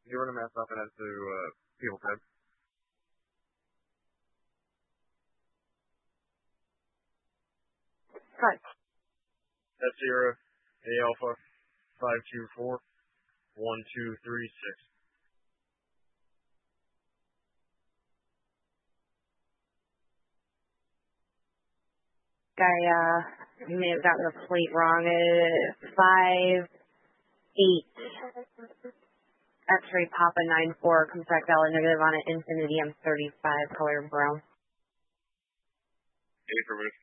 You run a math off and add to people tab. Hi. F0, A Alpha, 524, 1236. You may have gotten the plate wrong. 5-8. X-ray Papa 9-4, comes back valid negative on an Infinity M35, color brown. Affirmative.